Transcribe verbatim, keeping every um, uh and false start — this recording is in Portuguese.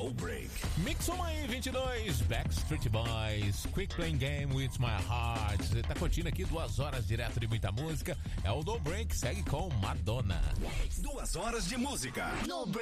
No Break. Mixomai vinte e dois, Backstreet Boys, Quick Playing Game with My Heart. Você tá curtindo aqui duas horas direto de muita música. É o No Break, segue com Madonna. Duas horas de música. No Break.